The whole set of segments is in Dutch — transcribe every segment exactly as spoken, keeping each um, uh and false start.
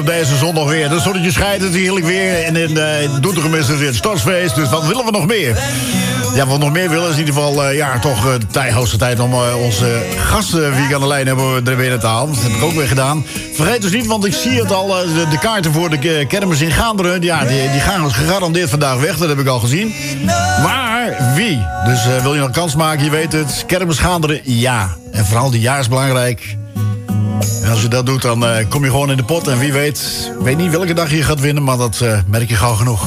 Deze zondag weer. De zonnetje schijnt het heerlijk weer. En in uh, Doetinchem is het weer het stadsfeest. Dus wat willen we nog meer? Ja, wat we nog meer willen is in ieder geval... Uh, ja, toch uh, de tij, hoogste tijd om uh, onze gasten die ik aan de lijn hebben er weer te halen. Dat heb ik ook weer gedaan. Vergeet dus niet, want ik zie het al. Uh, de, de kaarten voor de uh, kermis in Gaanderen... Ja, die, die gaan gegarandeerd vandaag weg. Dat heb ik al gezien. Maar wie? Dus uh, wil je nog kans maken? Je weet het. Kermis Gaanderen, ja. En vooral die jaar is belangrijk. En als je dat doet, dan uh, kom je gewoon in de pot. En wie weet, ik weet niet welke dag je gaat winnen... maar dat uh, merk je gauw genoeg.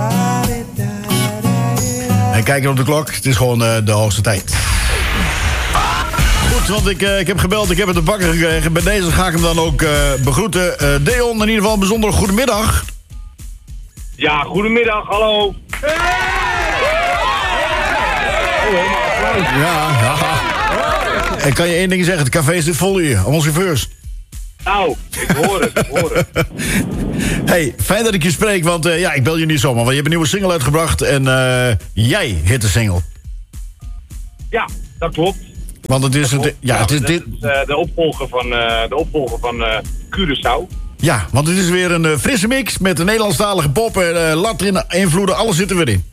En kijken op de klok, het is gewoon uh, de hoogste tijd. Goed, want ik, uh, ik heb gebeld, ik heb het te bakken gekregen. Bij deze ga ik hem dan ook uh, begroeten. Uh, Deon, in ieder geval een bijzonder goedemiddag. Ja, goedemiddag, hallo. Hey! Ja, ja. En kan je één ding zeggen, het café is dit vol hier, aan onze chauffeurs. Nou, ik hoor het, ik hoor het. Hey, fijn dat ik je spreek, want uh, ja, ik bel je niet zomaar. Want je hebt een nieuwe single uitgebracht en uh, jij hit de single. Ja, dat klopt. Want het is, het, ja, het is dit... is uh, de opvolger van, uh, de opvolger van uh, Curaçao. Ja, want het is weer een uh, frisse mix met een Nederlandstalige pop en uh, Latin invloeden, alles zit er weer in.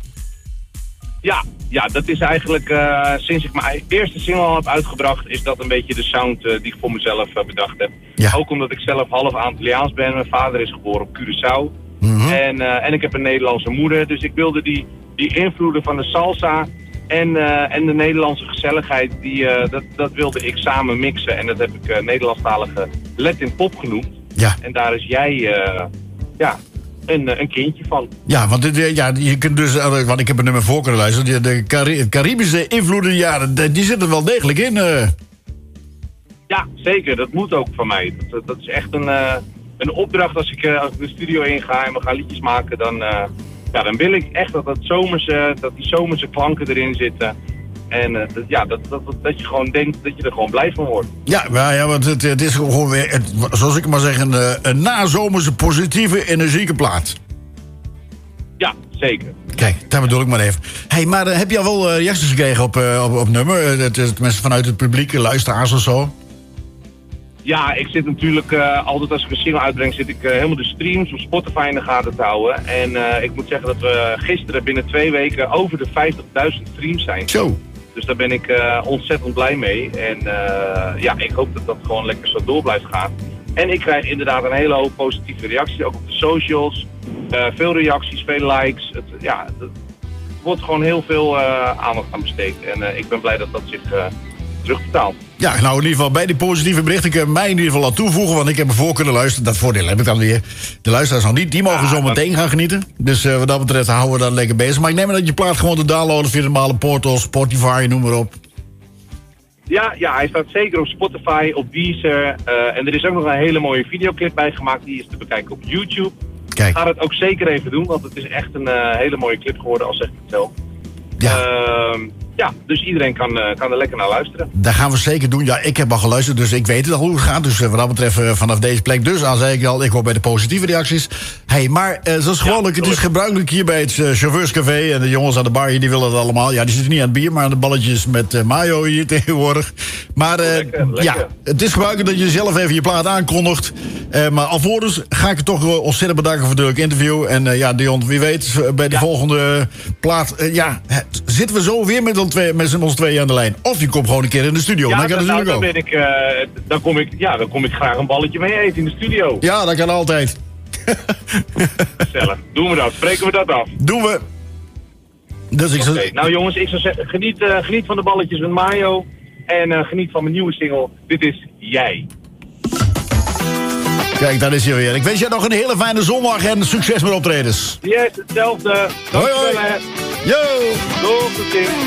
Ja, ja, dat is eigenlijk uh, sinds ik mijn eerste single al heb uitgebracht, is dat een beetje de sound uh, die ik voor mezelf uh, bedacht heb. Ja. Ook omdat ik zelf half Antilliaans ben. Mijn vader is geboren op Curaçao. Mm-hmm. En, uh, en ik heb een Nederlandse moeder. Dus ik wilde die, die invloeden van de salsa en, uh, en de Nederlandse gezelligheid, die, uh, dat, dat wilde ik samen mixen. En dat heb ik uh, Nederlandstalige Latin pop genoemd. Ja. En daar is jij, uh, ja... Een, een kindje van. Ja, want dit, ja, je kunt dus, want ik heb een nummer voor kunnen luisteren. De Cari- Caribische invloeden, ja, die zitten wel degelijk in. Uh. Ja, zeker. Dat moet ook van mij. Dat, dat is echt een, uh, een opdracht als ik, uh, als ik de studio inga en we gaan liedjes maken. Dan, uh, ja, dan wil ik echt dat, dat, zomerse, dat die zomerse klanken erin zitten. En uh, dat, ja, dat, dat, dat, dat je gewoon denkt dat je er gewoon blij van wordt. Ja, maar ja, want het, het is gewoon weer, het, zoals ik maar zeg, een, een nazomerse positieve, energieke plaat. Ja, zeker. Kijk, dat bedoel ik maar even. Hey, maar uh, heb je al wel uh, reacties gekregen op, uh, op, op nummer? Uh, het, het, mensen vanuit het publiek, luisteraars of zo? Ja, ik zit natuurlijk uh, altijd als ik een single uitbreng, zit ik uh, helemaal de streams op Spotify in de gaten te houden. En uh, ik moet zeggen dat we gisteren binnen twee weken over de vijftigduizend streams zijn. Zo. Dus daar ben ik uh, ontzettend blij mee. En uh, ja, ik hoop dat dat gewoon lekker zo door blijft gaan. En ik krijg inderdaad een hele hoop positieve reacties, ook op de socials. Uh, veel reacties, veel likes. Het, ja, er wordt gewoon heel veel uh, aandacht aan besteed. En uh, ik ben blij dat dat zich uh, terugbetaalt. Ja, nou in ieder geval bij die positieve berichten kun je mij in ieder geval aan toevoegen, want ik heb ervoor kunnen luisteren. Dat voordeel heb ik dan weer. De luisteraars nog niet, die mogen ja, zo meteen gaan genieten. Dus uh, wat dat betreft houden we dan lekker bezig. Maar ik neem aan dat je plaat gewoon te downloaden via de normale portals, Spotify, noem maar op. Ja, ja, hij staat zeker op Spotify, op Deezer. Uh, en er is ook nog een hele mooie videoclip bij gemaakt. Die is te bekijken op YouTube. Kijk. Ga het ook zeker even doen, want het is echt een uh, hele mooie clip geworden, al zeg ik het zelf. Ja. Uh, ja, dus iedereen kan, uh, kan er lekker naar luisteren. Dat gaan we zeker doen. Ja, ik heb al geluisterd, dus ik weet het al hoe het gaat. Dus uh, wat dat betreft uh, vanaf deze plek. Dus al zei ik al, ik hoop bij de positieve reacties. Hey, maar uh, zoals gewoonlijk, ja, het is gebruikelijk hier bij het uh, chauffeurscafé. En de jongens aan de bar hier, die willen het allemaal. Ja, die zitten niet aan het bier, maar aan de balletjes met uh, mayo hier tegenwoordig. Maar uh, lekker, lekker. Ja, het is gebruikelijk dat je zelf even je plaat aankondigt. Uh, maar alvorens ga ik het toch uh, ontzettend bedanken voor het leuke interview. En uh, ja, Dion, wie weet, uh, bij de ja. volgende plaat, uh, ja, zitten we zo weer met, twee, met ons tweeën aan de lijn. Of je komt gewoon een keer in de studio. Ja, dan, kan nou, dan, ben ik, uh, dan, kom ik, ja, dan kom ik graag een balletje mee eten in de studio. Ja, dat kan altijd. Gezellig. Doen we dat. Spreken we dat af. Doen we. Dus ik Oké, zou... nou jongens, ik zou zeggen, geniet, uh, geniet van de balletjes met mayo. En uh, geniet van mijn nieuwe single. Dit is Jij. Kijk, daar is hij weer. Ik wens jij nog een hele fijne zondag en succes met optredens. Yes, hetzelfde. Hoi, hoi. Yo. Doeg, tot ziens.